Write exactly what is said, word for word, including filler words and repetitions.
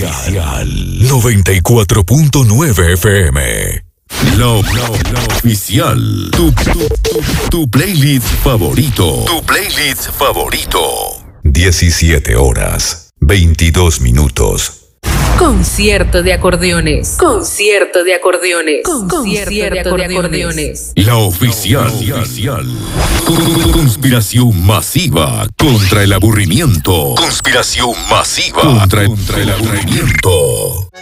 Oficial noventa y cuatro punto nueve F M. La, la, la oficial. Tu, tu, tu, tu playlist favorito. Tu playlist favorito. diecisiete horas, veintidós minutos. Concierto de acordeones. Concierto de acordeones. Concierto de acordeones. La oficial. La oficial. Conspiración masiva contra el aburrimiento. Conspiración masiva contra, contra el aburrimiento.